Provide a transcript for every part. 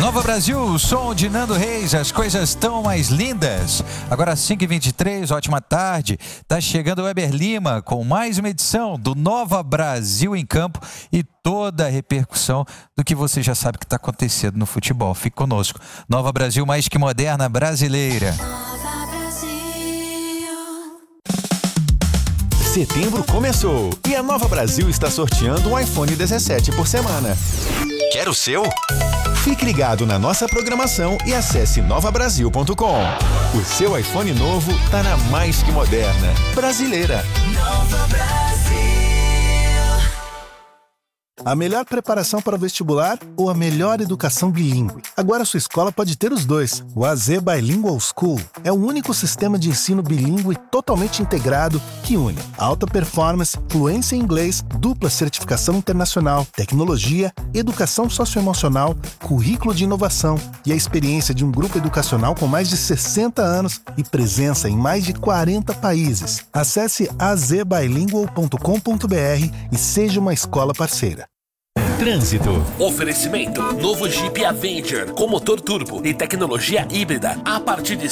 Nova Brasil, o som de Nando Reis, as coisas tão mais lindas. Agora 5h23, ótima tarde. Tá chegando o Weber Lima com mais uma edição do Nova Brasil em Campo e toda a repercussão do que você já sabe que está acontecendo no futebol. Fique conosco. Nova Brasil mais que moderna brasileira. Setembro começou e a Nova Brasil está sorteando um iPhone 17 por semana. Quer o seu? Fique ligado na nossa programação e acesse novabrasil.com. O seu iPhone novo tá na mais que moderna brasileira. Nova Brasil. A melhor preparação para o vestibular ou a melhor educação bilíngue? Agora sua escola pode ter os dois. O AZ Bilingual School é o único sistema de ensino bilíngue totalmente integrado que une alta performance, fluência em inglês, dupla certificação internacional, tecnologia, educação socioemocional, currículo de inovação e a experiência de um grupo educacional com mais de 60 anos e presença em mais de 40 países. Acesse azbilingual.com.br e seja uma escola parceira. Trânsito. Oferecimento: novo Jeep Avenger com motor turbo e tecnologia híbrida a partir de R$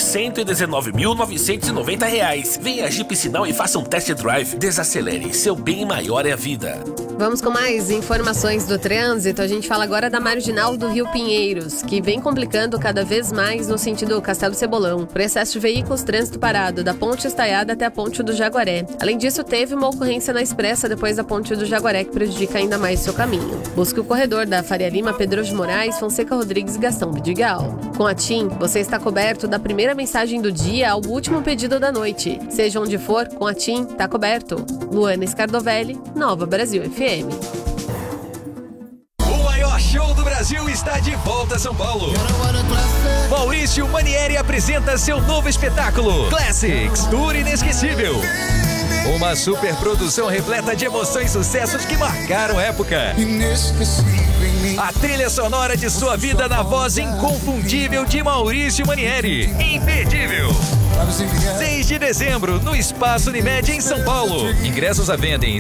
119.990. Venha a Jeep Sinal e faça um test drive. Desacelere, seu bem maior é a vida. Vamos com mais informações do trânsito. A gente fala agora da marginal do Rio Pinheiros, que vem complicando cada vez mais no sentido Castelo Cebolão. Por excesso de veículos, trânsito parado da Ponte Estaiada até a Ponte do Jaguaré. Além disso, teve uma ocorrência na Expressa depois da Ponte do Jaguaré que prejudica ainda mais seu caminho. Busque o corredor da Faria Lima, Pedro de Moraes, Fonseca Rodrigues e Gastão Vidigal. Com a TIM, você está coberto da primeira mensagem do dia ao último pedido da noite. Seja onde for, com a TIM, tá coberto. Luana Scardovelli, Nova Brasil FM. O maior show do Brasil está de volta a São Paulo. Maurício Manieri apresenta seu novo espetáculo, Classics, Tour Inesquecível. Uma superprodução repleta de emoções e sucessos que marcaram época. A trilha sonora de sua vida na voz inconfundível de Maurício Manieri. Imperdível. 6 de dezembro, no Espaço Unimed em São Paulo. Ingressos à venda em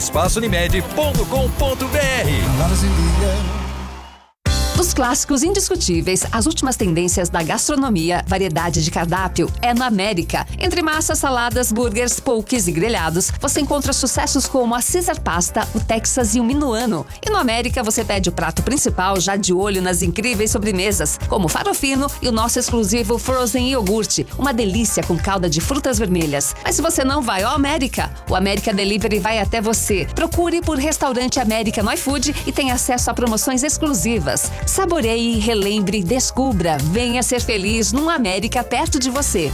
espaçounimed.com.br. Os clássicos indiscutíveis, as últimas tendências da gastronomia, variedade de cardápio é no América. Entre massas, saladas, burgers, poques e grelhados, você encontra sucessos como a Caesar Pasta, o Texas e o Minuano. E no América você pede o prato principal já de olho nas incríveis sobremesas, como o farofino e o nosso exclusivo Frozen Iogurte, uma delícia com calda de frutas vermelhas. Mas se você não vai ao América, o América Delivery vai até você. Procure por Restaurante América no iFood e tenha acesso a promoções exclusivas. Saboreie, relembre, descubra. Venha ser feliz num América perto de você.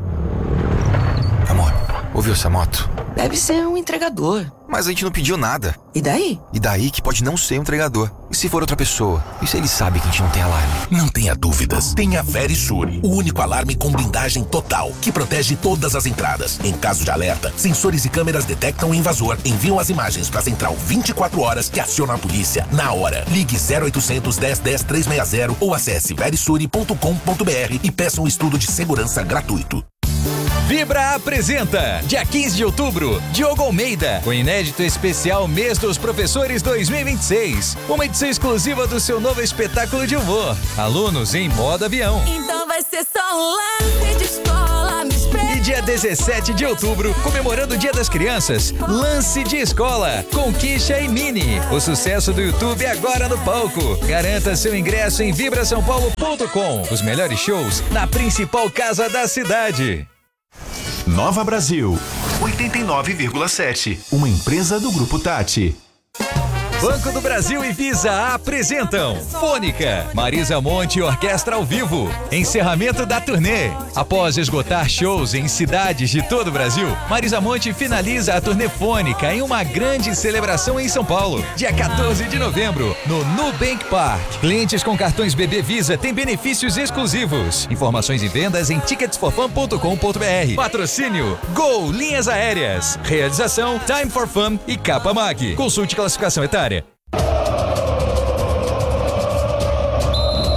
Amor, ouviu essa moto? Deve ser um entregador. Mas a gente não pediu nada. E daí? E daí que pode não ser um entregador. E se for outra pessoa? E se ele sabe que a gente não tem alarme? Não tenha dúvidas. Tenha Verisure, o único alarme com blindagem total, que protege todas as entradas. Em caso de alerta, sensores e câmeras detectam o invasor, enviam as imagens para a central 24 horas que aciona a polícia na hora. Ligue 0800 10 10 360 ou acesse verisure.com.br e peça um estudo de segurança gratuito. Vibra apresenta, dia 15 de outubro, Diogo Almeida, com inédito especial Mês dos Professores 2026. Uma edição exclusiva do seu novo espetáculo de humor, Alunos em Modo Avião. Então vai ser só um lance de escola, me espera. E dia 17 de outubro, comemorando o Dia das Crianças, Lance de Escola, com Kisha e Mini. O sucesso do YouTube agora no palco. Garanta seu ingresso em vibrasaopaulo.com. Os melhores shows na principal casa da cidade. Nova Brasil 89,7. Uma empresa do Grupo Tati. Banco do Brasil e Visa apresentam Fônica, Marisa Monte e Orquestra ao vivo. Encerramento da turnê. Após esgotar shows em cidades de todo o Brasil, Marisa Monte finaliza a turnê Fônica em uma grande celebração em São Paulo. Dia 14 de novembro, no Nubank Park. Clientes com cartões BB Visa têm benefícios exclusivos. Informações e vendas em ticketsforfun.com.br. Patrocínio Gol Linhas Aéreas. Realização Time for Fun e Capa Mag. Consulte classificação etária.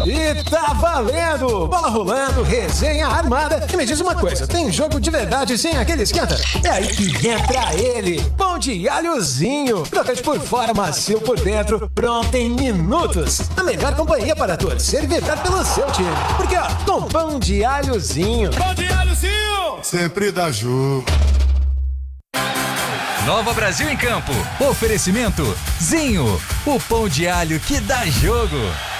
E tá valendo! Bola rolando, resenha armada. E me diz uma coisa, tem jogo de verdade sem aquele esquenta? É aí que entra ele, pão de alhozinho. Crocante por fora, macio por dentro, pronto em minutos. A melhor companhia para torcer e vibrar pelo seu time. Porque, ó, com pão de alhozinho. Pão de alhozinho! Sempre dá jogo. Nova Brasil em Campo. Oferecimento Zinho, o pão de alho que dá jogo.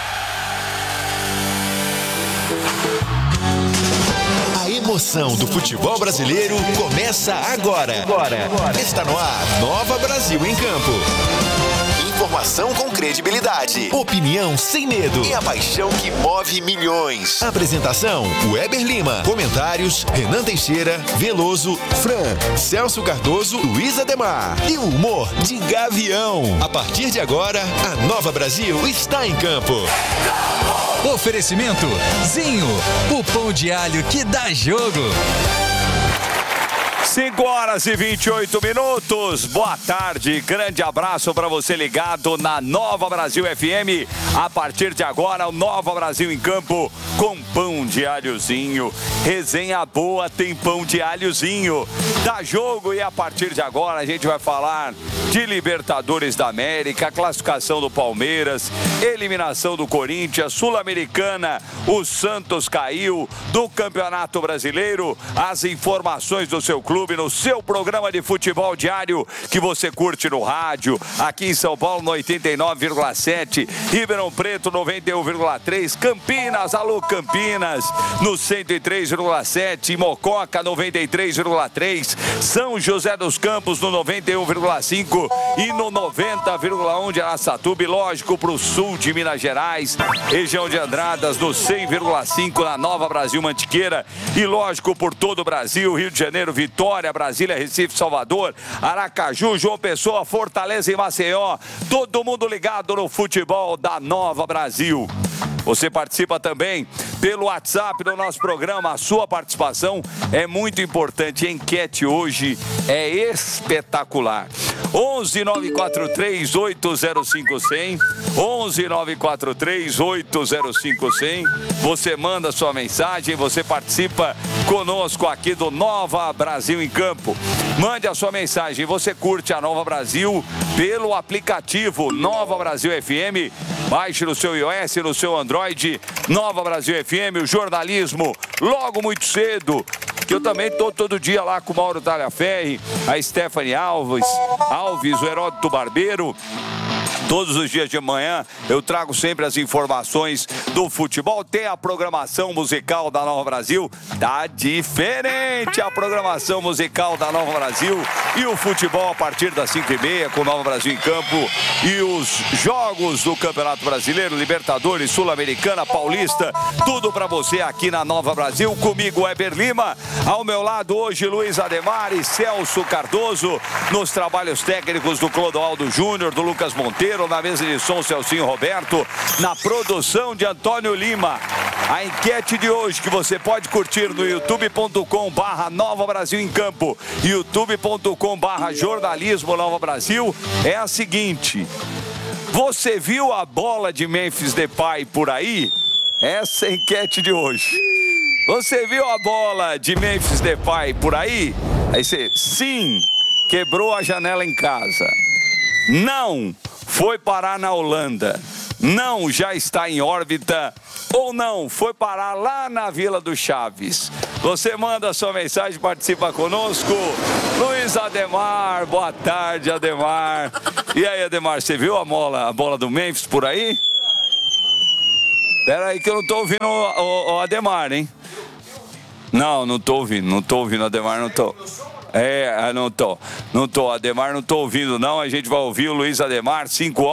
A emoção do futebol brasileiro começa agora. Está no ar, Nova Brasil em Campo. Informação com credibilidade, opinião sem medo e a paixão que move milhões. Apresentação, Weber Lima. Comentários, Renan Teixeira, Veloso, Fran, Celso Cardoso, Luiz Ademar. E o humor de Gavião. A partir de agora, a Nova Brasil está em campo. Oferecimento Zinho, o pão de alho que dá jogo. 5h28. Boa tarde, grande abraço para você ligado na Nova Brasil FM. A partir de agora, o Nova Brasil em Campo com pão de alhozinho. Resenha boa tem pão de alhozinho. Dá jogo e a partir de agora a gente vai falar de Libertadores da América, classificação do Palmeiras, eliminação do Corinthians, Sul-Americana, o Santos caiu, do Campeonato Brasileiro, as informações do seu clube no seu programa de futebol diário que você curte no rádio, aqui em São Paulo no 89,7, Ribeirão Preto 91,3, Campinas, alô Campinas, no 103,7, Mococa 93,3, São José dos Campos no 91,5 e no 90,1 de Araçatuba, e lógico para o sul de Minas Gerais, região de Andradas no 100,5 na Nova Brasil Mantiqueira, e lógico por todo o Brasil, Rio de Janeiro, Vitória, Brasília, Recife, Salvador, Aracaju, João Pessoa, Fortaleza e Maceió. Todo mundo ligado no futebol da Nova Brasil. Você participa também pelo WhatsApp do nosso programa. A sua participação é muito importante. A enquete hoje é espetacular. 11 943 805 100. 11 943 805 100. Você manda sua mensagem, você participa conosco aqui do Nova Brasil em Campo. Mande a sua mensagem. Você curte a Nova Brasil pelo aplicativo Nova Brasil FM. Baixe no seu iOS, no seu Android. Nova Brasil FM, o jornalismo logo muito cedo. Que eu também estou todo dia lá com o Mauro Talhaferri, a Stephanie Alves, o Heródoto Barbeiro. Todos os dias de manhã eu trago sempre as informações do futebol. Tem a programação musical da Nova Brasil. Tá diferente a programação musical da Nova Brasil. E o futebol a partir das 5h30 com Nova Brasil em Campo. E os jogos do Campeonato Brasileiro, Libertadores, Sul-Americana, Paulista. Tudo para você aqui na Nova Brasil. Comigo, Weber Lima. Ao meu lado hoje, Luiz Ademar e Celso Cardoso. Nos trabalhos técnicos do Clodoaldo Júnior, do Lucas Monteiro. Na mesa de som, Celcinho Roberto. Na produção de Antônio Lima. A enquete de hoje que você pode curtir no youtube.com/Nova Brasil em Campo, youtube.com/jornalismo Nova Brasil é a seguinte: você viu a bola de Memphis Depay por aí? Essa é a enquete de hoje. Você viu a bola de Memphis Depay por aí? Aí você, sim, quebrou a janela em casa. Não, foi parar na Holanda. Não, já está em órbita. Ou não, foi parar lá na Vila do Chaves. Você manda a sua mensagem, participa conosco. Luiz Ademar, boa tarde, Ademar. E aí, Ademar, você viu a bola do Memphis por aí? Pera aí que eu não tô ouvindo o Ademar, hein? Não tô ouvindo, Ademar, não tô. Não tô, Ademar, não tô ouvindo não, a gente vai ouvir o Luiz Ademar,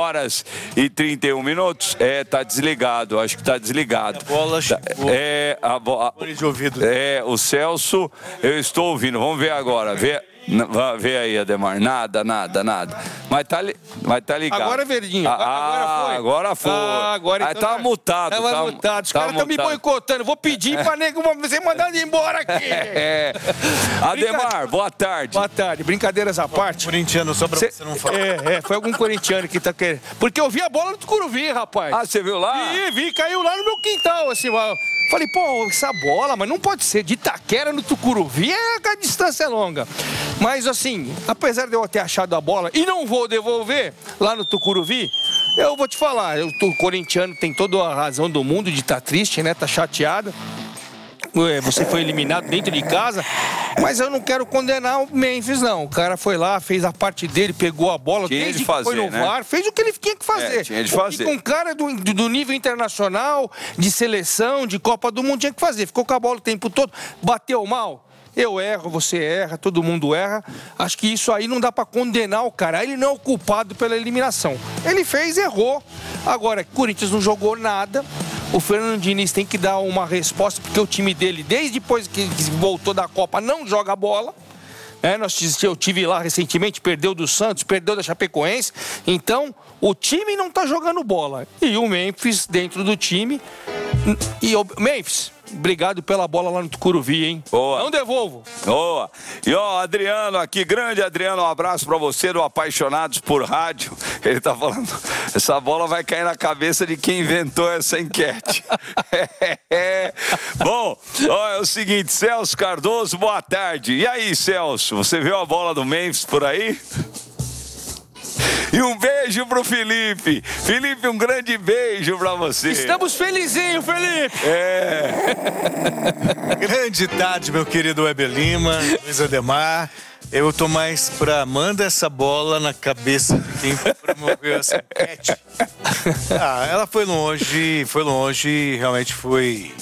5h31. Tá desligado, acho que tá desligado. A bola chegou. O Celso, eu estou ouvindo, vamos ver agora, Vê aí, Ademar. Nada. Mas tá ligado. Agora é verdinho. Agora foi. Agora então. Tava mutado. Tava mutado. Os caras estão me boicotando. Vou pedir pra nego você mandar ele embora aqui. Ademar, boa tarde. Boa tarde. Brincadeiras à parte. Corintiano, só pra você não falar. Foi algum corintiano que tá querendo. Porque eu vi a bola no Tucuruvi, rapaz. Ah, você viu lá? Vi, caiu lá no meu quintal, assim. Falei, pô, essa bola, mas não pode ser. De Itaquera no Tucuruvi, a distância é longa. Mas assim, apesar de eu ter achado a bola e não vou devolver lá no Tucuruvi, eu vou te falar, o corintiano tem toda a razão do mundo de estar triste, né? Tá chateado. Você foi eliminado dentro de casa, mas eu não quero condenar o Memphis, não. O cara foi lá, fez a parte dele, pegou a bola, desde que foi no VAR, fez o que ele tinha que fazer. Tinha de fazer. E com um cara do nível internacional, de seleção, de Copa do Mundo, tinha que fazer. Ficou com a bola o tempo todo, bateu mal. Eu erro, você erra, todo mundo erra. Acho que isso aí não dá pra condenar o cara. Ele não é o culpado pela eliminação. Ele fez, errou. Agora, Corinthians não jogou nada. O Fernando Diniz tem que dar uma resposta, porque o time dele, desde depois que voltou da Copa, não joga bola. Eu tive lá recentemente, perdeu do Santos, perdeu da Chapecoense. Então, o time não tá jogando bola. E o Memphis dentro do time. E o Memphis, obrigado pela bola lá no Tucuruvi, hein? Boa. Não devolvo. Boa. E Adriano aqui, grande Adriano, um abraço pra você do Apaixonados por Rádio. Ele tá falando, essa bola vai cair na cabeça de quem inventou essa enquete. Bom, é o seguinte, Celso Cardoso, boa tarde. E aí, Celso, você viu a bola do Memphis por aí? E um beijo pro Felipe. Felipe, um grande beijo pra você. Estamos felizinhos, Felipe. Grande tarde, meu querido Weber Lima, Luiz Ademar. Eu tô mais pra manda essa bola na cabeça de quem promoveu essa enquete. Ela foi longe, realmente foi.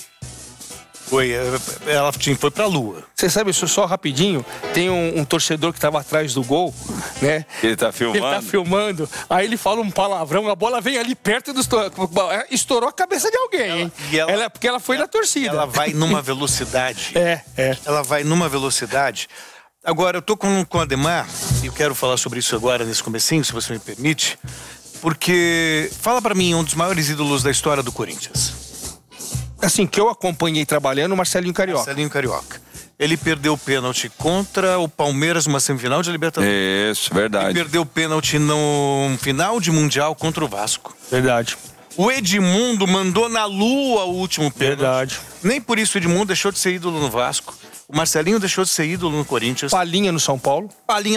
Ela foi pra lua. Você sabe, só rapidinho, tem um torcedor que tava atrás do gol, né? Ele tá filmando. Aí ele fala um palavrão, a bola vem ali perto do estourou a cabeça de alguém, hein? Porque ela foi na torcida. Ela vai numa velocidade. Ela vai numa velocidade. Agora, eu tô com o Ademar, e eu quero falar sobre isso agora, nesse comecinho, se você me permite, porque fala pra mim um dos maiores ídolos da história do Corinthians. Assim, que eu acompanhei trabalhando, o Marcelinho Carioca. Marcelinho Carioca. Ele perdeu o pênalti contra o Palmeiras numa semifinal de Libertadores. Isso, verdade. Ele perdeu o pênalti no final de Mundial contra o Vasco. Verdade. O Edmundo mandou na lua o último pênalti. Verdade. Nem por isso o Edmundo deixou de ser ídolo no Vasco. O Marcelinho deixou de ser ídolo no Corinthians. Palinha no São Paulo.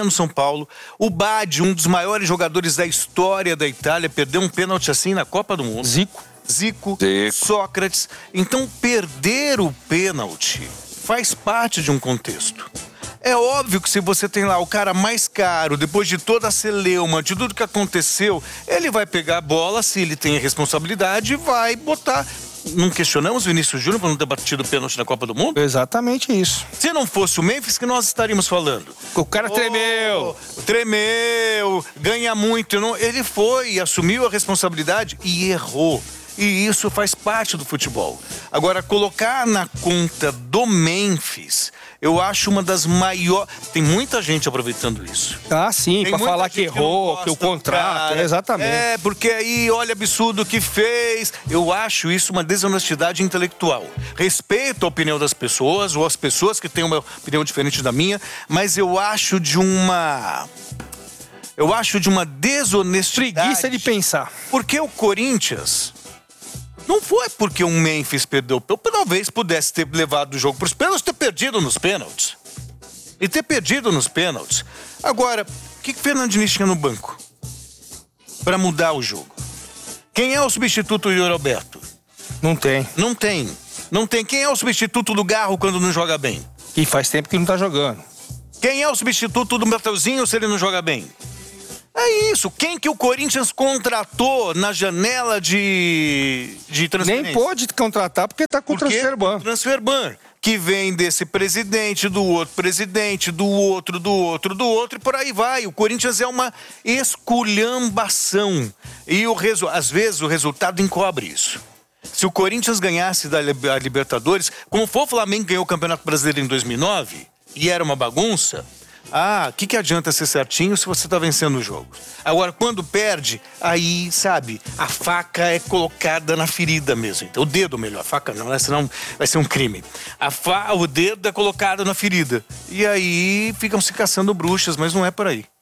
O Badi, um dos maiores jogadores da história da Itália, perdeu um pênalti assim na Copa do Mundo. Zico, Sócrates. Então, perder o pênalti faz parte de um contexto. É óbvio que se você tem lá o cara mais caro, depois de toda a celeuma, de tudo que aconteceu, ele vai pegar a bola, se ele tem a responsabilidade, e vai botar. Não questionamos o Vinícius Júnior por não ter batido o pênalti na Copa do Mundo? Exatamente isso. Se não fosse o Memphis, que nós estaríamos falando? O cara tremeu, ganha muito. Ele foi, assumiu a responsabilidade e errou. E isso faz parte do futebol. Agora, colocar na conta do Memphis, eu acho uma das maiores. Tem muita gente aproveitando isso. Sim, pra falar que errou, que o contrato. Exatamente. Porque aí, olha o absurdo que fez. Eu acho isso uma desonestidade intelectual. Respeito a opinião das pessoas, ou as pessoas que têm uma opinião diferente da minha, mas eu acho de uma desonestidade. Preguiça de pensar. Porque o Corinthians. Não foi porque o Memphis perdeu. Talvez pudesse ter levado o jogo para os pênaltis, ter perdido nos pênaltis. Agora, o que Fernando Diniz tinha no banco? Para mudar o jogo. Quem é o substituto do Yuri Alberto? Não tem. Quem é o substituto do Garro quando não joga bem? E faz tempo que não tá jogando. Quem é o substituto do Mateuzinho se ele não joga bem? É isso. Quem que o Corinthians contratou na janela de transferência? Nem pôde contratar porque tá com o transferban. Que vem desse presidente, do outro presidente, do outro, e por aí vai. O Corinthians é uma esculhambação. E às vezes o resultado encobre isso. Se o Corinthians ganhasse da Libertadores, como foi o Flamengo ganhou o Campeonato Brasileiro em 2009, e era uma bagunça, o que adianta ser certinho se você tá vencendo o jogo? Agora, quando perde, aí, sabe, a faca é colocada na ferida mesmo. Então, o dedo, melhor, a faca não, né? Senão vai ser um crime. O dedo é colocado na ferida. E aí ficam se caçando bruxas, mas não é por aí.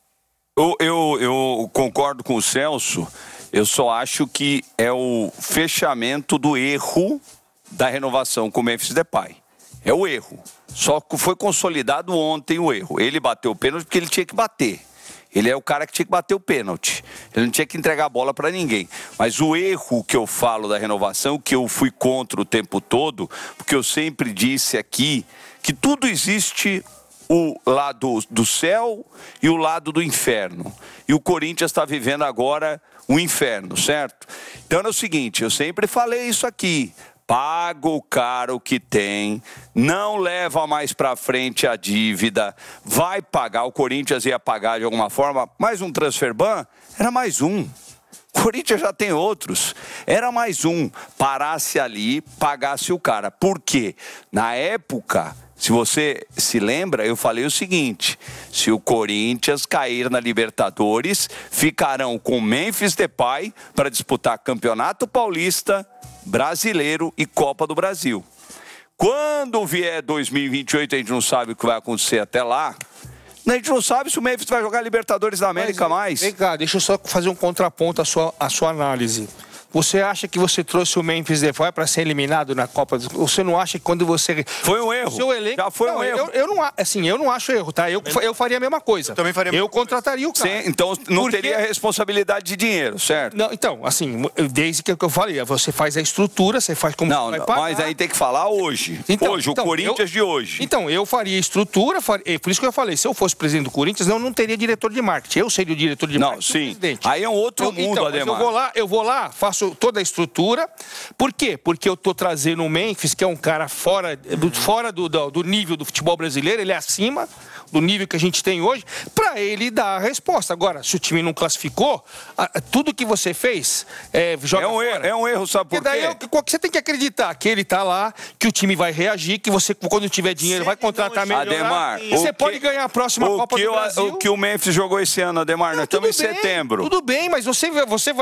Eu concordo com o Celso, eu só acho que é o fechamento do erro da renovação com o Memphis Depay. É o erro. Só que foi consolidado ontem o erro. Ele bateu o pênalti porque ele tinha que bater. Ele é o cara que tinha que bater o pênalti. Ele não tinha que entregar a bola para ninguém. Mas o erro que eu falo da renovação, que eu fui contra o tempo todo, porque eu sempre disse aqui que tudo existe o lado do céu e o lado do inferno. E o Corinthians está vivendo agora o inferno, certo? Então é o seguinte, eu sempre falei isso aqui. Paga o caro que tem, não leva mais para frente a dívida, vai pagar, o Corinthians ia pagar de alguma forma, mais um transfer ban, era mais um. O Corinthians já tem outros, era mais um, parasse ali, pagasse o cara. Por quê? Na época, se você se lembra, eu falei o seguinte, se o Corinthians cair na Libertadores, ficarão com Memphis Depay para disputar Campeonato Paulista, Brasileiro e Copa do Brasil. Quando vier 2028, a gente não sabe o que vai acontecer até lá. A gente não sabe se o Memphis vai jogar Libertadores da América mais. Vem cá, deixa eu só fazer um contraponto à sua análise. Você acha que você trouxe o Memphis Depay para ser eliminado na Copa? Você não acha que quando você... Foi um erro. Seu elenco... Já foi um erro. Eu não acho erro, tá? Eu faria a mesma coisa. Eu também faria a mesma coisa. Eu contrataria o cara. Sim, então não teria responsabilidade de dinheiro, certo? Não, então, assim, desde que eu falei, você faz a estrutura, você faz como não, vai pagar. Mas aí tem que falar hoje. Hoje, o Corinthians de hoje. Então, eu faria estrutura, por isso que eu falei, se eu fosse presidente do Corinthians, não teria diretor de marketing. Eu seria o diretor de marketing. Não, sim. Presidente. Aí é um outro mundo, Ademar. Eu vou lá, faço toda a estrutura. Por quê? Porque eu tô trazendo o Memphis, que é um cara fora do nível do futebol brasileiro, ele é acima do nível que a gente tem hoje, para ele dar a resposta. Agora, se o time não classificou, tudo que você fez joga fora. É um erro, sabe por quê? Daí você tem que acreditar que ele tá lá, que o time vai reagir, que você, quando tiver dinheiro, vai contratar melhor. Ademar, você pode ganhar a próxima Copa do Brasil. O que o Memphis jogou esse ano, Ademar, nós estamos em setembro. Tudo bem, mas você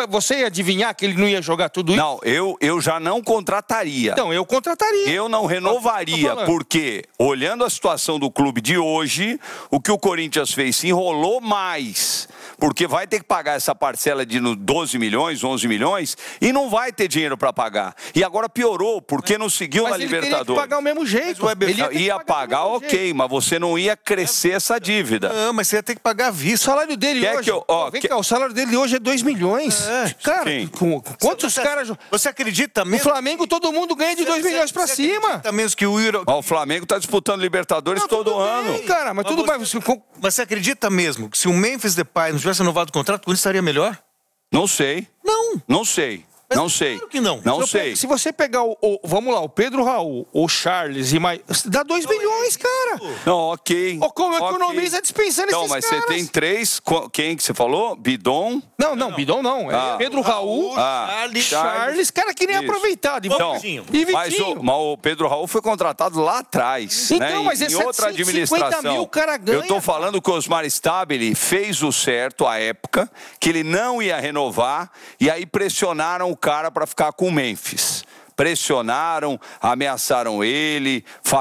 ia adivinhar que ele não ia jogar tudo isso? Não, eu já não contrataria. Então, eu contrataria. Eu não renovaria, porque, olhando a situação do clube de hoje, o que o Corinthians fez se enrolou mais, porque vai ter que pagar essa parcela de 12 milhões, 11 milhões, e não vai ter dinheiro para pagar. E agora piorou, porque não seguiu na Libertadores. Mas ele teria que pagar o mesmo jeito. Ele ia pagar, ok, mas você não ia crescer essa dívida. Não, mas você ia ter que pagar à vista. O salário dele hoje... o salário dele hoje é 2 milhões. Cara, quantos caras... Você acredita mesmo? O Flamengo, todo mundo ganha de 2 milhões para cima. Mesmo que o Flamengo tá disputando Libertadores todo ano. Cara, mas tudo bem. Mas você acredita mesmo que se o Memphis Depay não tivesse renovado o contrato, o Corinthians estaria melhor? Não sei. Não sei. Mas não sei. Claro que não. Não sei. Se você pegar vamos lá, o Pedro Raul, o Charles e mais... Dá 2 milhões, cara. Não, ok. Como economiza dispensando esses caras? Não, mas você tem 3... Quem que você falou? Bidon? Não, Bidon não. É Pedro Raul, Charles, cara que nem aproveitado. Então, e Vitinho. Mas o Pedro Raul foi contratado lá atrás. Então, mas em outra administração. 50 mil o cara ganha. Eu tô falando que o Osmar Stabile fez o certo à época, que ele não ia renovar, e aí pressionaram o cara para ficar com o Memphis. Pressionaram, ameaçaram ele,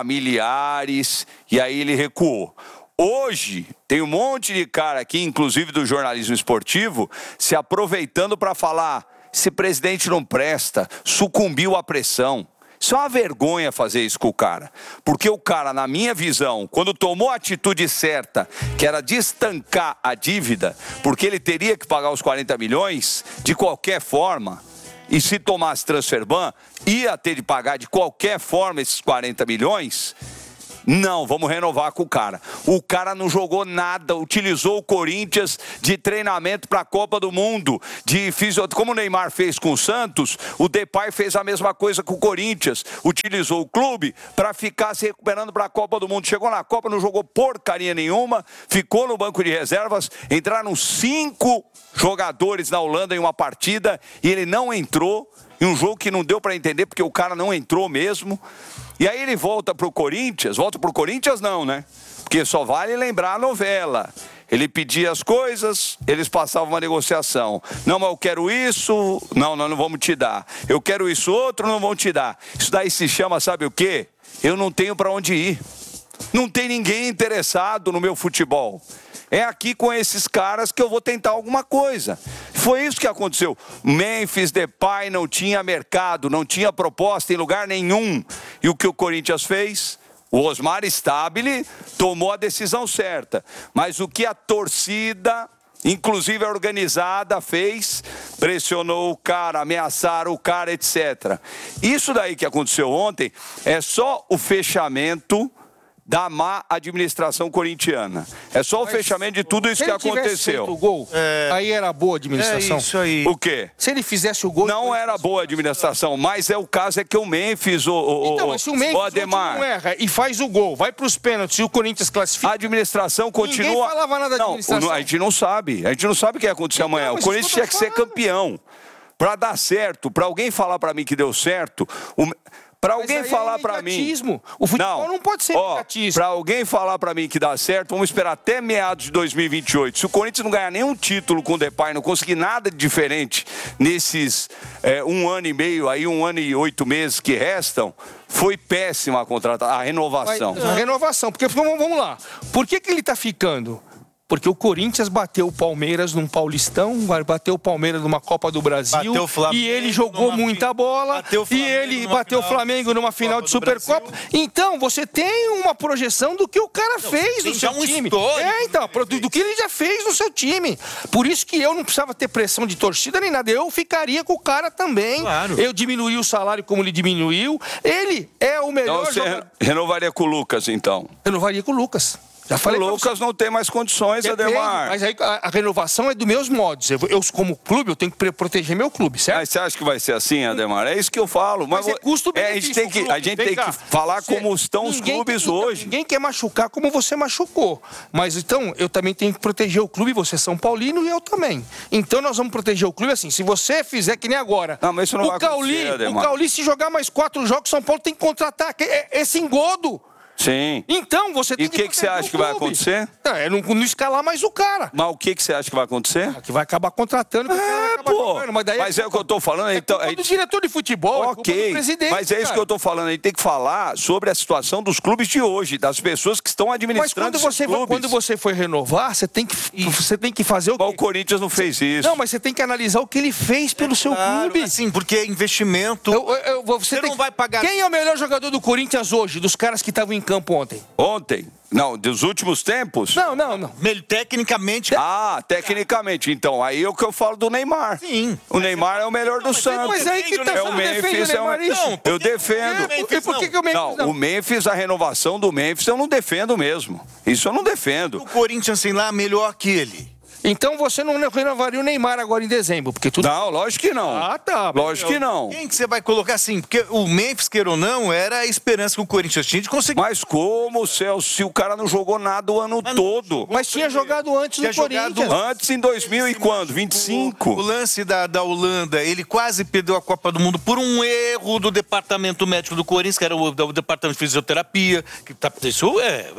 familiares, e aí ele recuou. Hoje, tem um monte de cara aqui, inclusive do jornalismo esportivo, se aproveitando para falar, esse presidente não presta, sucumbiu à pressão. Isso é uma vergonha fazer isso com o cara. Porque o cara, na minha visão, quando tomou a atitude certa, que era de estancar a dívida, porque ele teria que pagar os 40 milhões, de qualquer forma, e se tomasse transfer ban, ia ter de pagar de qualquer forma esses 40 milhões... Não, vamos renovar com o cara. O cara não jogou nada, utilizou o Corinthians de treinamento para a Copa do Mundo, como o Neymar fez com o Santos, o Depay fez a mesma coisa com o Corinthians, utilizou o clube para ficar se recuperando para a Copa do Mundo. Chegou na Copa, não jogou porcaria nenhuma, ficou no banco de reservas, entraram 5 jogadores na Holanda em uma partida e ele não entrou, em um jogo que não deu para entender porque o cara não entrou mesmo. E aí ele volta pro Corinthians não, né? Porque só vale lembrar a novela. Ele pedia as coisas, eles passavam uma negociação. Não, mas eu quero isso, não, nós não vamos te dar. Eu quero isso outro, não vão te dar. Isso daí se chama, sabe o quê? Eu não tenho para onde ir. Não tem ninguém interessado no meu futebol. É aqui com esses caras que eu vou tentar alguma coisa. Foi isso que aconteceu. Memphis Depay não tinha mercado, não tinha proposta em lugar nenhum. E o que o Corinthians fez? O Osmar Stabile tomou a decisão certa. Mas o que a torcida, inclusive a organizada, fez, pressionou o cara, ameaçaram o cara, etc. Isso daí que aconteceu ontem é só o fechamento da má administração corintiana. É só o fechamento de tudo isso que aconteceu. O gol, aí era boa administração. É isso aí. O quê? Se ele fizesse o gol... Não era boa administração, mas o caso é que o Memphis, Então, mas se o Memphis Ademar, não erra e faz o gol, vai para os pênaltis e o Corinthians classifica... A administração continua... Ninguém falava nada da administração. A gente não sabe. A gente não sabe o que ia acontecer amanhã. O Corinthians tinha que ser campeão. Para dar certo, para alguém falar para mim que deu certo... Para alguém falar para mim... O futebol não pode ser imediatismo. Para alguém falar para mim que dá certo, vamos esperar até meados de 2028. Se o Corinthians não ganhar nenhum título com o Depay, não conseguir nada de diferente nesses 1 ano e meio, aí 1 ano e 8 meses que restam, foi péssima a renovação. A renovação, porque vamos lá. Por que ele está ficando? Porque o Corinthians bateu o Palmeiras num Paulistão, bateu o Palmeiras numa Copa do Brasil, e ele jogou muita bola, e ele bateu o Flamengo numa final de Supercopa. Então, você tem uma projeção do que o cara fez no seu time. Do que ele já fez no seu time. Por isso que eu não precisava ter pressão de torcida nem nada. Eu ficaria com o cara também. Claro. Eu diminuí o salário como ele diminuiu. Ele é o melhor jogador. Então, você renovaria com o Lucas, então? Renovaria com o Lucas. O Lucas não tem mais condições, Ademar. Mas aí a renovação é dos meus modos. Eu, como clube, eu tenho que proteger meu clube, certo? Mas você acha que vai ser assim, Ademar? É isso que eu falo. Mas é custo-benefício. A gente tem que falar como estão os clubes hoje. Ninguém quer machucar como você machucou. Mas então, eu também tenho que proteger o clube. Você é São Paulino e eu também. Então, nós vamos proteger o clube assim. Se você fizer que nem agora... Não, mas isso não vai acontecer, Ademar. O Cauli, se jogar mais 4 jogos, São Paulo tem que contratar esse engodo. Sim. Então, você tem que... E o que você acha que vai acontecer? Não escalar mais o cara. Mas o que você acha que vai acontecer? Que vai acabar contratando. Mas é o que eu tô falando. Então, do diretor de futebol, ok, do presidente. Mas é isso que eu tô falando. A gente tem que falar sobre a situação dos clubes de hoje, das pessoas que estão administrando esses clubes. Quando você foi renovar, você tem que fazer o quê? O Corinthians não fez isso. Não, mas você tem que analisar o que ele fez pelo seu clube. Sim, porque é investimento. Você não vai pagar. Quem é o melhor jogador do Corinthians hoje, dos caras que estavam em campo ontem? Ontem? Não, dos últimos tempos? Não. Tecnicamente. Tecnicamente. Então, aí é o que eu falo do Neymar. Sim. O Neymar é o melhor do Santos. Mas aí que tá o Memphis eu defendo. Por que o Memphis não? O Memphis, a renovação do Memphis, eu não defendo mesmo. Isso eu não defendo. O Corinthians, assim, lá, melhor que ele. Então você não renovaria o Neymar agora em dezembro, porque tudo... Não, lógico que não. Tá. Lógico que não. Quem que você vai colocar assim? Porque o Memphis, queira ou não, era a esperança que o Corinthians tinha de conseguir... Mas como, Celso, se o cara não jogou nada o ano todo? Mas tinha jogado antes no Corinthians. Antes em 2000 e quando? 25? O lance da Holanda, ele quase perdeu a Copa do Mundo por um erro do departamento médico do Corinthians, que era o departamento de fisioterapia. Isso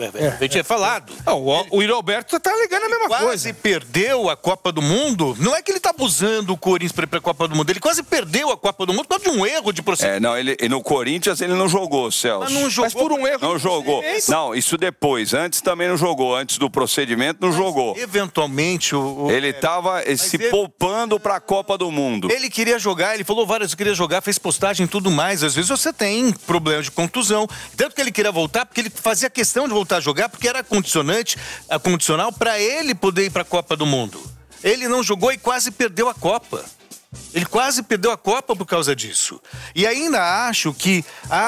a gente é falado. O Roberto tá ligando a mesma coisa. Quase perdeu a Copa do Mundo. Não é que ele tá abusando o Corinthians para ir pra Copa do Mundo. Ele quase perdeu a Copa do Mundo por causa de um erro de procedimento. No Corinthians ele não jogou, Celso. Mas não jogou. Mas por um erro. Não jogou. Não, isso depois. Antes também não jogou. Antes do procedimento não jogou. Eventualmente ele tava poupando pra Copa do Mundo. Ele queria jogar, ele falou várias vezes que queria jogar, fez postagem e tudo mais. Às vezes você tem problema de contusão. Tanto que ele queria voltar, porque ele fazia questão de voltar a jogar, porque era condicional para ele poder ir pra Copa do Mundo. Ele não jogou e quase perdeu a Copa. Ele quase perdeu a Copa por causa disso. E ainda acho que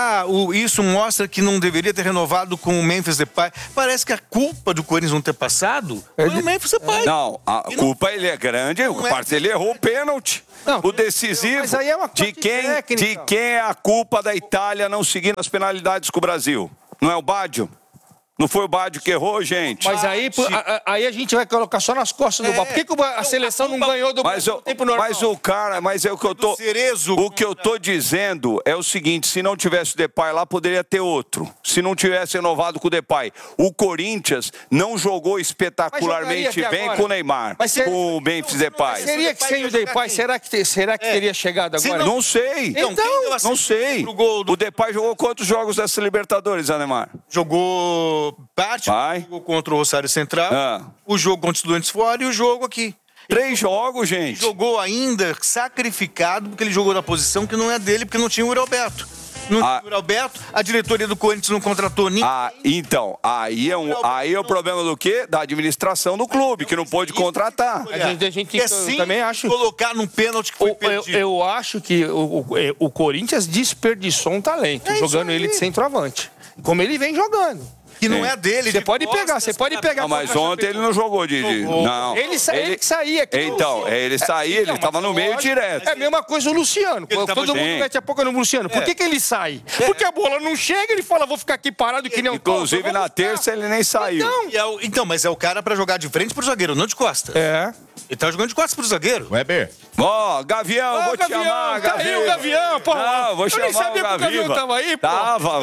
isso mostra que não deveria ter renovado com o Memphis Depay. Parece que a culpa do Corinthians não ter passado foi o Memphis Depay. Não, a culpa ele é grande. Ele errou o pênalti. O decisivo. Mas aí é uma de quem é a culpa da Itália não seguir as penalidades com o Brasil? Não é o Baggio? Não foi o Baggio que errou, gente? Mas aí a gente vai colocar só nas costas do Baggio. Por que a seleção não ganhou do tempo normal? Mas é o que eu tô... O que eu tô dizendo é o seguinte, se não tivesse o Depay lá, poderia ter outro. Se não tivesse renovado com o Depay. O Corinthians não jogou espetacularmente bem com o Neymar, com o Memphis Depay. Seria que sem o Depay, será que teria chegado agora? Não sei. Então, não sei. O Depay jogou quantos jogos dessa Libertadores, Anemar? Jogou parte do jogo contra o Rosário Central, o jogo contra o Estudiantes fora e o jogo aqui. 3 jogos, gente. Jogou ainda sacrificado porque ele jogou na posição que não é dele, porque não tinha o Yuri Alberto. Não tinha o Yuri Alberto, a diretoria do Corinthians não contratou ninguém. Então, aí é o problema do quê? Da administração do clube, que não pôde contratar. A gente também acho... colocar num pênalti que foi perdido. Eu acho que o Corinthians desperdiçou um talento, jogando ele de centroavante. Como ele vem jogando. Que não é dele. Você pode pegar. Não, mas ontem ele não jogou, Didi. Não. Ele saía aqui. Então, ele saía, ele estava no meio direto. É a mesma coisa o Luciano. Todo mundo mete a boca no Luciano. Por que ele sai? Porque a bola não chega, ele fala, vou ficar aqui parado que nem um Inclusive, na terça, ele nem saiu. Então, mas é o cara pra jogar de frente pro zagueiro, não de costas. Ele tá jogando de costas pro zagueiro. Weber. Gavião, vou te chamar, Gavião. Tá aí o Gavião, pô. Não, vou chamar o Gaviva. Tava aí, pô. O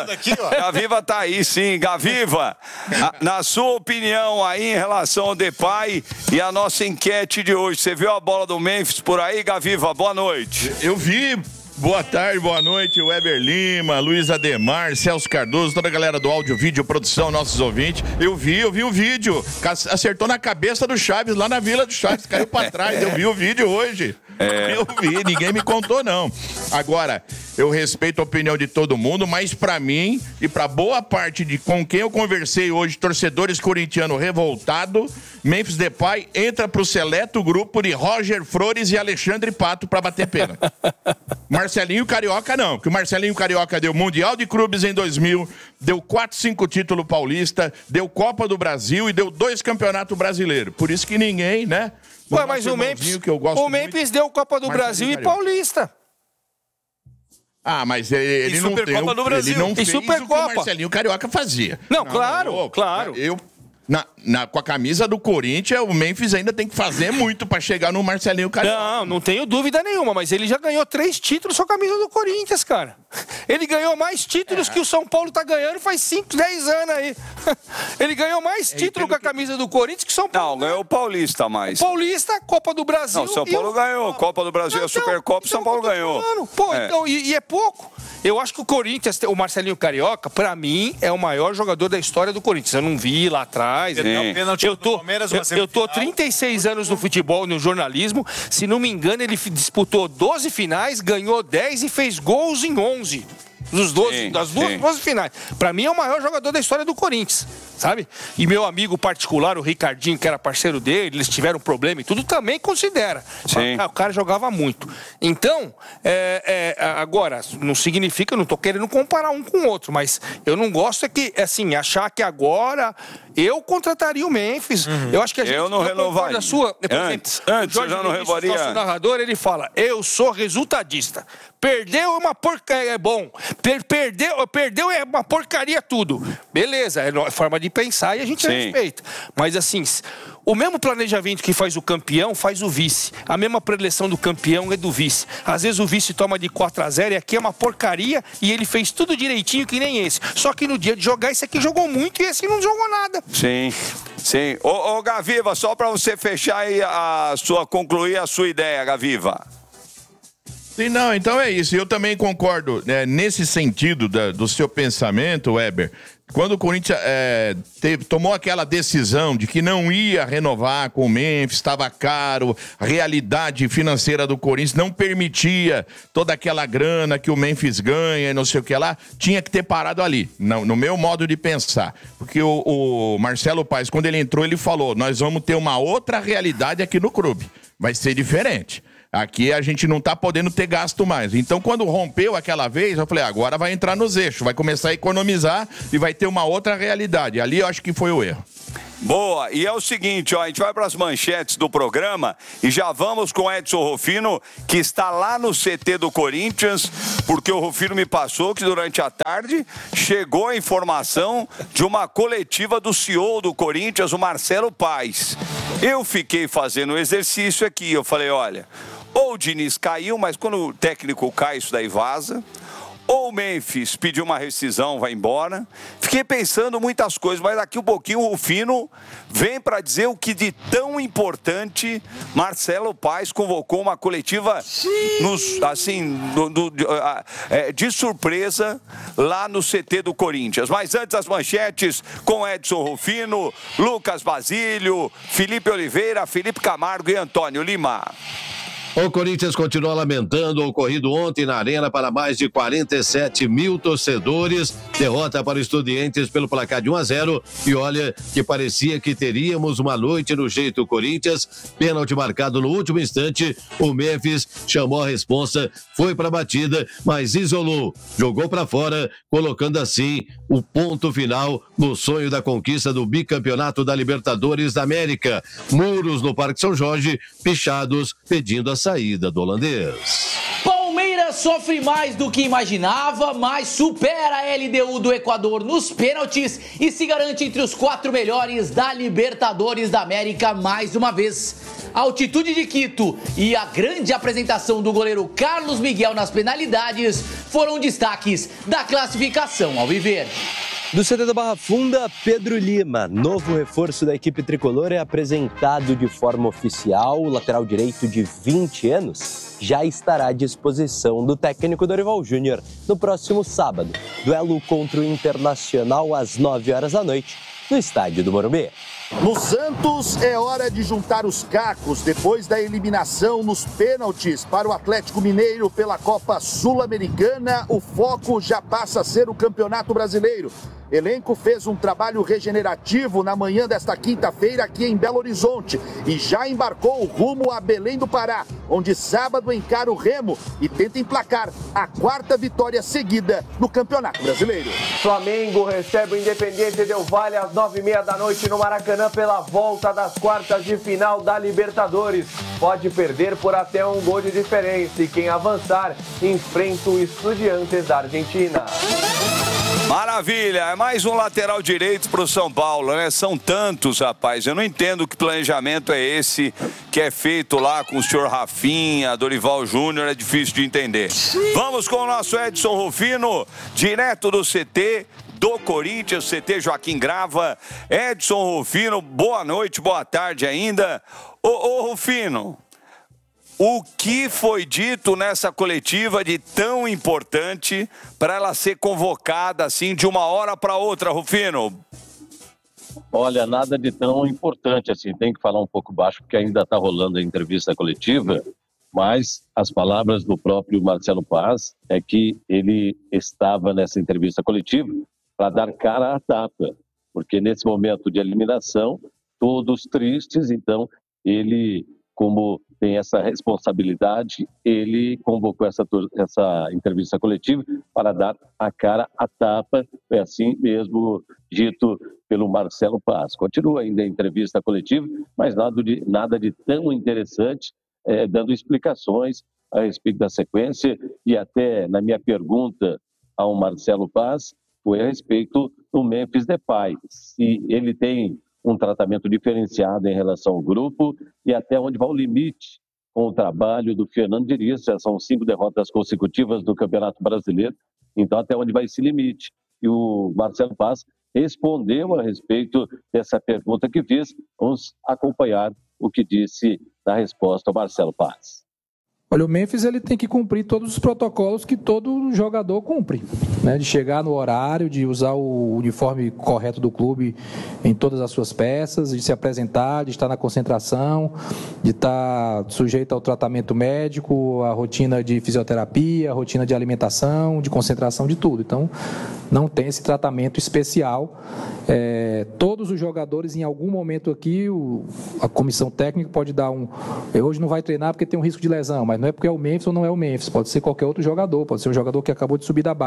Gaviva tá aí, sim. Gaviva, na sua opinião aí em relação ao Depay e a nossa enquete de hoje, você viu a bola do Memphis por aí, Gaviva? Boa noite. Eu vi. Boa tarde, boa noite, Weber Lima, Luiz Ademar, Celso Cardoso, toda a galera do áudio, vídeo, produção, nossos ouvintes. Eu vi o vídeo, acertou na cabeça do Chaves, lá na Vila do Chaves, caiu pra trás, eu vi o vídeo hoje. Eu vi, ninguém me contou não. Agora, eu respeito a opinião de todo mundo, mas pra mim e pra boa parte de com quem eu conversei hoje, torcedores corintianos revoltados, Memphis Depay entra pro seleto grupo de Roger Flores e Alexandre Pato pra bater pena. Marcelinho Carioca não, que o Marcelinho Carioca deu Mundial de Clubes em 2000, deu 4, 5 títulos paulista, deu Copa do Brasil e deu 2 campeonatos brasileiros. Por isso que ninguém, né? Ué, mas o Memphis deu Copa do Brasil e Paulista. Mas ele não deu. Ele não fez o que o Marcelinho Carioca fazia. Não, claro. Com a camisa do Corinthians, o Memphis ainda tem que fazer muito pra chegar no Marcelinho Carioca. Não tenho dúvida nenhuma, mas ele já ganhou 3 títulos com a camisa do Corinthians, cara. Ele ganhou mais títulos que o São Paulo tá ganhando faz 5, 10 anos aí. Ele ganhou mais títulos com a camisa do Corinthians que o São Paulo. Não, ganhou o Paulista mais. Paulista, Copa do Brasil. Não, São Paulo ganhou. Copa do Brasil, a Supercopa, São Paulo ganhou. Então, e é pouco. Eu acho que o Corinthians, o Marcelinho Carioca, pra mim, é o maior jogador da história do Corinthians. Eu não vi lá atrás. Eu tô 36 anos no futebol, no jornalismo. Se não me engano, ele disputou 12 finais, ganhou 10 e fez gols em 11. Das 12 finais. Pra mim é o maior jogador da história do Corinthians, sabe? E meu amigo particular, o Ricardinho, que era parceiro dele, eles tiveram problema e tudo, também considera. O cara jogava muito. Então, agora, não significa, eu não tô querendo comparar um com o outro, mas eu não gosto achar que agora eu contrataria o Memphis. Eu acho que a gente... Eu não renovaria. Antes eu já não renovaria. O nosso narrador, ele fala, eu sou resultadista. Perdeu é uma porcaria, é bom. Perdeu é uma porcaria tudo. Beleza, é forma de pensar e a gente respeita. Mas assim, o mesmo planejamento que faz o campeão, faz o vice. A mesma preleção do campeão é do vice. Às vezes o vice toma de 4-0 e aqui é uma porcaria e ele fez tudo direitinho que nem esse. Só que no dia de jogar, esse aqui jogou muito e esse não jogou nada. Sim. Ô Gaviva, só pra você fechar aí concluir a sua ideia, Gaviva. Sim, não, então é isso. Eu também concordo nesse sentido do seu pensamento, Weber. Quando o Corinthians tomou aquela decisão de que não ia renovar com o Memphis, estava caro, a realidade financeira do Corinthians não permitia toda aquela grana que o Memphis ganha e não sei o que lá, tinha que ter parado ali, no meu modo de pensar. Porque o Marcelo Paes, quando ele entrou, ele falou, nós vamos ter uma outra realidade aqui no clube, vai ser diferente. Aqui a gente não tá podendo ter gasto mais. Então, quando rompeu aquela vez, eu falei, agora vai entrar nos eixos, vai começar a economizar e vai ter uma outra realidade. Ali eu acho que foi o erro. Boa, e é o seguinte, ó, a gente vai para as manchetes do programa e já vamos com Edson Rufino, que está lá no CT do Corinthians, porque o Rufino me passou que durante a tarde chegou a informação de uma coletiva do CEO do Corinthians, o Marcelo Paes. Eu fiquei fazendo um exercício aqui, eu falei, olha, ou o Diniz caiu, mas quando o técnico cai, isso daí vaza. Ou o Memphis pediu uma rescisão, vai embora. Fiquei pensando muitas coisas, mas daqui um pouquinho o Rufino vem para dizer o que de tão importante Marcelo Paes convocou uma coletiva de surpresa lá no CT do Corinthians. Mas antes as manchetes com Edson Rufino, Lucas Basílio, Felipe Oliveira, Felipe Camargo e Antônio Lima. O Corinthians continua lamentando o ocorrido ontem na Arena para mais de 47 mil torcedores. Derrota para Estudiantes pelo placar de 1-0. E olha que parecia que teríamos uma noite no jeito Corinthians. Pênalti marcado no último instante. O Memphis chamou a responsa, foi para a batida, mas isolou. Jogou para fora, colocando assim o ponto final no sonho da conquista do bicampeonato da Libertadores da América. Muros no Parque São Jorge, pichados, pedindo a saída do holandês. Palmeiras sofre mais do que imaginava, mas supera a LDU do Equador nos pênaltis e se garante entre os 4 melhores da Libertadores da América mais uma vez. A altitude de Quito e a grande apresentação do goleiro Carlos Miguel nas penalidades foram destaques da classificação alviverde. Do CT da Barra Funda, Pedro Lima, novo reforço da equipe tricolor, é apresentado de forma oficial. O lateral direito de 20 anos já estará à disposição do técnico Dorival Júnior no próximo sábado. Duelo contra o Internacional às 9 horas da noite, no estádio do Morumbi. No Santos, é hora de juntar os cacos depois da eliminação nos pênaltis para o Atlético Mineiro pela Copa Sul-Americana. O foco já passa a ser o Campeonato Brasileiro. Elenco fez um trabalho regenerativo na manhã desta quinta-feira aqui em Belo Horizonte e já embarcou rumo a Belém do Pará, onde sábado encara o Remo e tenta emplacar a 4ª vitória seguida no Campeonato Brasileiro. Flamengo recebe o Independiente Del Valle às 9h30 da noite no Maracanã pela volta das quartas de final da Libertadores. Pode perder por até um gol de diferença e quem avançar enfrenta o Estudiantes da Argentina. Maravilha, é mais um lateral direito para o São Paulo, né? São tantos, rapaz, eu não entendo que planejamento é esse que é feito lá com o senhor Rafinha, Dorival Júnior, é difícil de entender. Vamos com o nosso Edson Rufino, direto do CT do Corinthians, CT Joaquim Grava. Edson Rufino, boa noite, boa tarde ainda. Ô Rufino, o que foi dito nessa coletiva de tão importante para ela ser convocada assim de uma hora para outra, Rufino? Olha, nada de tão importante assim. Tem que falar um pouco baixo porque ainda está rolando a entrevista coletiva, mas as palavras do próprio Marcelo Paes é que ele estava nessa entrevista coletiva para dar cara à tapa, porque nesse momento de eliminação, todos tristes, então ele, como tem essa responsabilidade, ele convocou essa entrevista coletiva para dar a cara à tapa, é assim mesmo dito pelo Marcelo Paes. Continua ainda a entrevista coletiva, mas nada de tão interessante, dando explicações a respeito da sequência, e até na minha pergunta ao Marcelo Paes foi a respeito do Memphis Depay, se ele tem um tratamento diferenciado em relação ao grupo e até onde vai o limite com o trabalho do Fernando Diniz. Já são 5 derrotas consecutivas do Campeonato Brasileiro, então até onde vai esse limite? E o Marcelo Paes respondeu a respeito dessa pergunta que fiz. Vamos acompanhar o que disse na resposta ao Marcelo Paes. Olha, o Memphis ele tem que cumprir todos os protocolos que todo jogador cumpre, né? De chegar no horário, de usar o uniforme correto do clube em todas as suas peças, de se apresentar, de estar na concentração, de estar sujeito ao tratamento médico, a rotina de fisioterapia, a rotina de alimentação, de concentração, de tudo. Então, não tem esse tratamento especial. Todos os jogadores, em algum momento aqui, a comissão técnica pode dar hoje não vai treinar porque tem um risco de lesão, mas não é porque é o Memphis ou não é o Memphis, pode ser qualquer outro jogador, pode ser um jogador que acabou de subir da base. Então,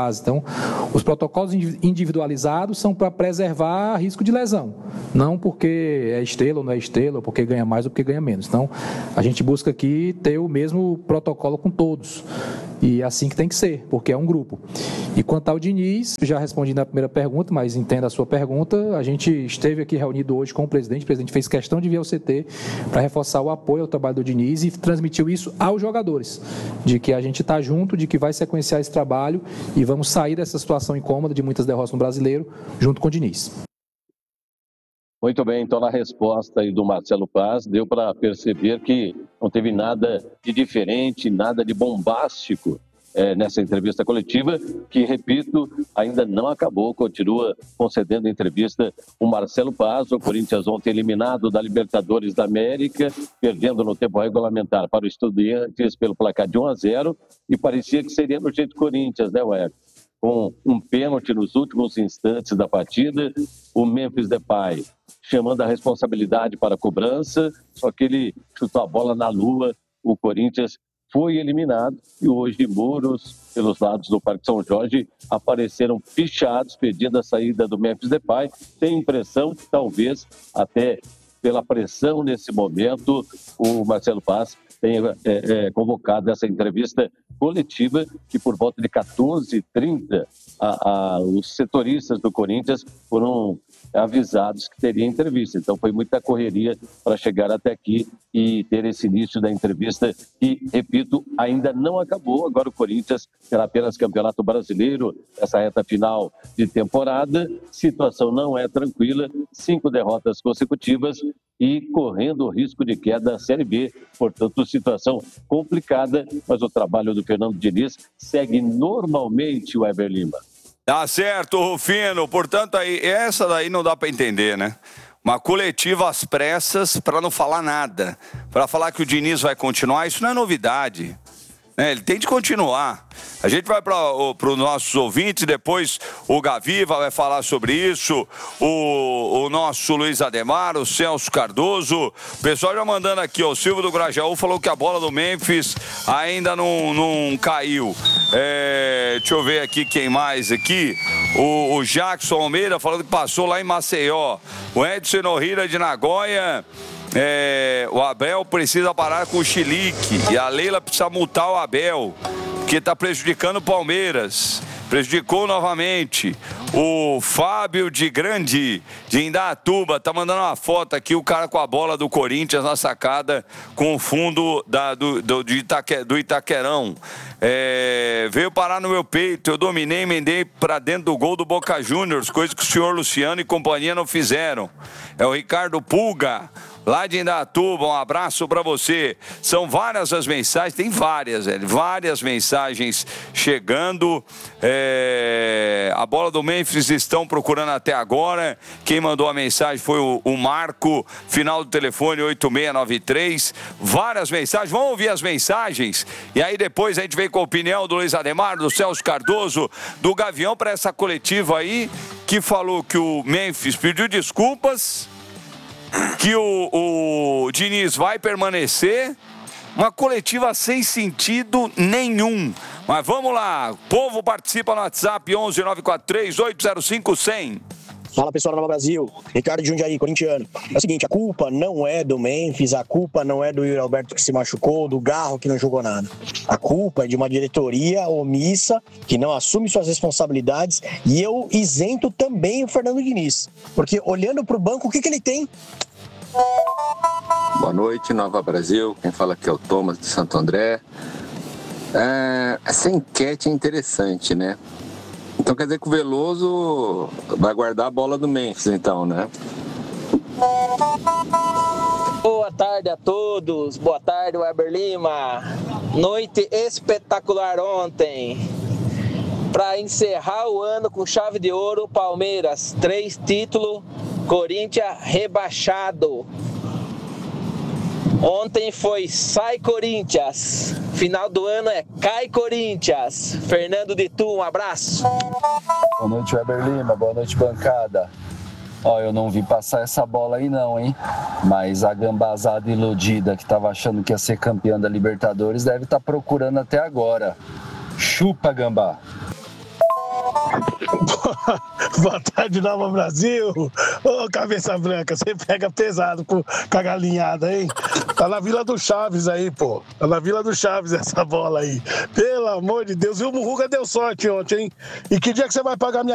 os protocolos individualizados são para preservar risco de lesão, não porque é estrela ou não é estrela, ou porque ganha mais ou porque ganha menos. Então, a gente busca aqui ter o mesmo protocolo com todos. E é assim que tem que ser, porque é um grupo. E quanto ao Diniz, já respondi na primeira pergunta, mas entenda a sua pergunta, a gente esteve aqui reunido hoje com o presidente fez questão de vir ao CT para reforçar o apoio ao trabalho do Diniz e transmitiu isso aos jogadores, de que a gente está junto, de que vai sequenciar esse trabalho e vamos sair dessa situação incômoda de muitas derrotas no Brasileiro, junto com o Diniz. Muito bem, então na resposta aí do Marcelo Paz, deu para perceber que não teve nada de diferente, nada de bombástico nessa entrevista coletiva, que, repito, ainda não acabou, continua concedendo entrevista o Marcelo Paz. O Corinthians ontem eliminado da Libertadores da América, perdendo no tempo regulamentar para o Estudiantes pelo placar de 1-0, e parecia que seria no jeito Corinthians, né, Web? Com um pênalti nos últimos instantes da partida, o Memphis Depay chamando a responsabilidade para a cobrança, só que ele chutou a bola na lua, o Corinthians foi eliminado e hoje muros pelos lados do Parque São Jorge apareceram pichados pedindo a saída do Memphis Depay. Tem impressão que talvez até pela pressão nesse momento o Marcelo Paz tenha convocado essa entrevista coletiva, que por volta de 14h30 os setoristas do Corinthians foram avisados que teria entrevista. Então foi muita correria para chegar até aqui e ter esse início da entrevista que, repito, ainda não acabou. Agora o Corinthians terá apenas Campeonato Brasileiro, essa reta final de temporada. Situação não é tranquila, 5 derrotas consecutivas e correndo o risco de queda da Série B. Portanto, situação complicada, mas o trabalho do Fernando Diniz segue normalmente, o Weber Lima. Tá certo, Rufino. Portanto, aí, essa daí não dá para entender, né? Uma coletiva às pressas para não falar nada. Para falar que o Diniz vai continuar, isso não é novidade. Ele tem de continuar. A gente vai para os nossos ouvintes, depois o Gaviva vai falar sobre isso, o nosso Luiz Ademar, o Celso Cardoso. O pessoal já mandando aqui, ó, o Silvio do Grajaú falou que a bola do Memphis ainda não caiu. Deixa eu ver aqui quem mais aqui. O Jackson Almeida falando que passou lá em Maceió. O Edson Norrira de Nagoya. O Abel precisa parar com o chilique e a Leila precisa multar o Abel, porque está prejudicando o Palmeiras. Prejudicou novamente. O Fábio de Grande, de Indaiatuba, tá mandando uma foto aqui, o cara com a bola do Corinthians na sacada com o fundo do Itaquerão. Veio parar no meu peito, eu dominei e emendei para dentro do gol do Boca Juniors, coisa que o senhor Luciano e companhia não fizeram. É o Ricardo Pulga, lá de Indaiatuba, um abraço para você. São várias as mensagens, tem várias mensagens chegando. A bola do Memphis estão procurando até agora. Quem mandou a mensagem foi o Marco, final do telefone 8693. Várias mensagens, vamos ouvir as mensagens e aí depois a gente vem com a opinião do Luiz Ademar, do Celso Cardoso, do Gavião para essa coletiva aí, que falou que o Memphis pediu desculpas, que o Diniz vai permanecer. Uma coletiva sem sentido nenhum. Mas vamos lá, o povo participa no WhatsApp 11 943 805 100. Fala, pessoal da Nova Brasil, Ricardo de Jundiaí, corintiano. É o seguinte, a culpa não é do Memphis, a culpa não é do Yuri Alberto que se machucou, do Garro que não jogou nada. A culpa é de uma diretoria omissa, que não assume suas responsabilidades, e eu isento também o Fernando Diniz. Porque olhando para o banco, o que ele tem? Boa noite, Nova Brasil. Quem fala aqui é o Thomas de Santo André. Essa enquete é interessante, né? Então quer dizer que o Veloso vai guardar a bola do Memphis, então, né? Boa tarde a todos. Boa tarde, Weber Lima. Noite espetacular ontem. Para encerrar o ano com chave de ouro, Palmeiras, 3 títulos, Corinthians rebaixado. Ontem foi Sai Corinthians, final do ano é Cai Corinthians. Fernando de Tu, um abraço. Boa noite, Weber Lima, boa noite, bancada. Eu não vi passar essa bola aí não, hein? Mas a gambazada iludida que tava achando que ia ser campeã da Libertadores deve estar procurando até agora. Chupa, gambá. Boa tarde, Nova Brasil. Ô, cabeça branca, você pega pesado com a galinhada, hein? Tá na Vila do Chaves aí, pô. Tá na Vila do Chaves essa bola aí. Pelo amor de Deus. E o Murruga deu sorte ontem, hein? E que dia que você vai pagar minha